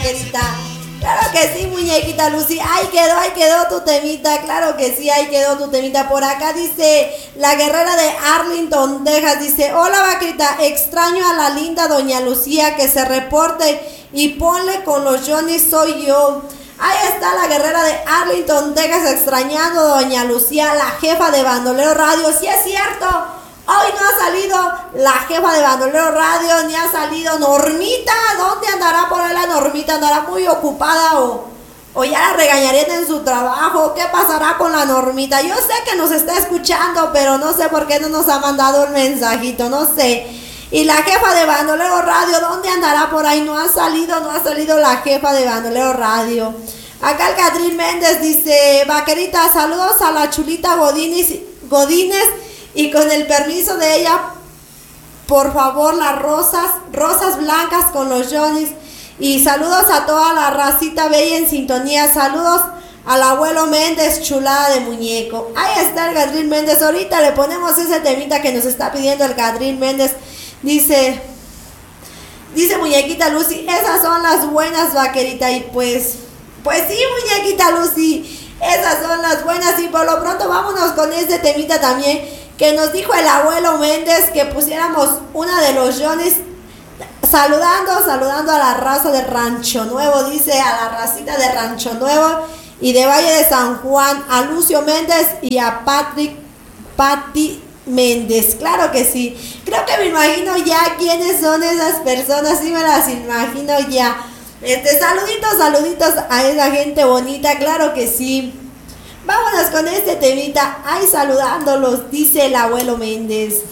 vaquerita. Claro que sí, muñequita Lucy. Ahí quedó tu temita. Claro que sí, ahí quedó tu temita. Por acá dice la guerrera de Arlington, Texas. Dice, hola vaquerita, extraño a la linda doña Lucía, que se reporte y ponle con los Johnny, soy yo. Ahí está la guerrera de Arlington, Texas, extrañando a doña Lucía, la jefa de Bandolero Radio. Sí es cierto, hoy no ha salido la jefa de Bandolero Radio, ni ha salido Normita. ¿Dónde andará por ahí la Normita? ¿Andará muy ocupada o ya la regañarían en su trabajo? ¿Qué pasará con la Normita? Yo sé que nos está escuchando, pero no sé por qué no nos ha mandado el mensajito, no sé. Y la jefa de Bandolero Radio, ¿dónde andará por ahí? No ha salido la jefa de Bandolero Radio. Acá el Catrín Méndez dice, vaquerita, saludos a la chulita Godínez y con el permiso de ella, por favor, las rosas blancas con los Johnnies. Y saludos a toda la racita bella en sintonía. Saludos al abuelo Méndez, chulada de muñeco. Ahí está el Catrín Méndez. Ahorita le ponemos ese temita que nos está pidiendo el Catrín Méndez. Dice muñequita Lucy, esas son las buenas, vaquerita. Y pues sí, muñequita Lucy, esas son las buenas. Y por lo pronto vámonos con este temita también que nos dijo el abuelo Méndez, que pusiéramos una de los Johnnies, saludando a la raza de Rancho Nuevo. Dice, a la racita de Rancho Nuevo y de Valle de San Juan, a Lucio Méndez y a Patti Méndez. Claro que sí, creo que me imagino ya quiénes son esas personas, sí me las imagino ya. Saluditos a esa gente bonita, claro que sí. Vámonos con este temita, ay, saludándolos, dice el abuelo Méndez.